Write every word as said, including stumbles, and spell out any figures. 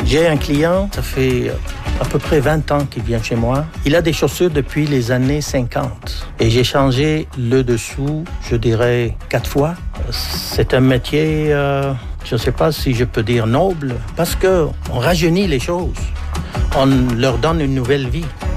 J'ai un client, ça fait à peu près vingt ans qu'il vient chez moi. Il a des chaussures depuis les années cinquante. Et j'ai changé le dessous, je dirais, quatre fois. C'est un métier, euh, je ne sais pas si je peux dire noble, parce qu'on rajeunit les choses. On leur donne une nouvelle vie.